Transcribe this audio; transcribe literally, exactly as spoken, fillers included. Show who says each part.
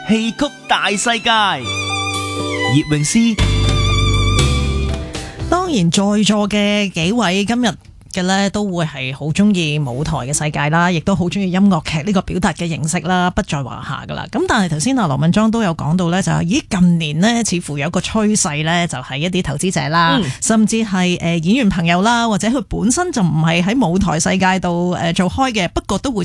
Speaker 1: 戲曲大世界，葉詠詩。
Speaker 2: 當然在座嘅幾位今日嘅咧都會係好中意舞台嘅世界啦，亦都好中意音樂劇呢個表達嘅形式啦，不在話下噶啦。咁但係頭先阿羅文莊都有講到咧，就係咦近年呢似乎有個趨勢咧，就係一啲投資者啦，嗯、甚至係誒演員朋友啦，或者佢本身就唔係喺舞台世界度誒做開嘅，不過都會